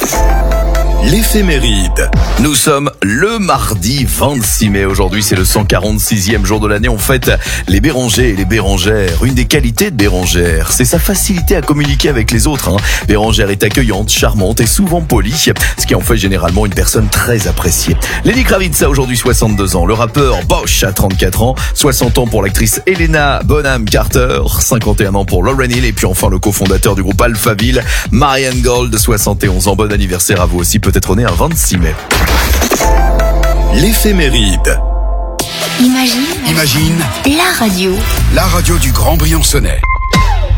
L'éphéméride. Nous sommes le mardi 26 mai. Aujourd'hui, c'est le 146e jour de l'année. On fête les Bérengers et les Bérengères. Une des qualités de Bérengère, c'est sa facilité à communiquer avec les autres. Bérengère est accueillante, charmante et souvent polie, ce qui en fait généralement une personne très appréciée. Lenny Kravitz a aujourd'hui 62 ans. Le rappeur Bosch a 34 ans. 60 ans pour l'actrice Helena Bonham Carter. 51 ans pour Lauryn Hill. Et puis enfin, le cofondateur du groupe Alphaville, Marianne Gold, 71 ans. Bon anniversaire à vous aussi. Peut-être né un 26 mai. L'éphéméride. Imagine La radio. La radio du Grand Briançonnais.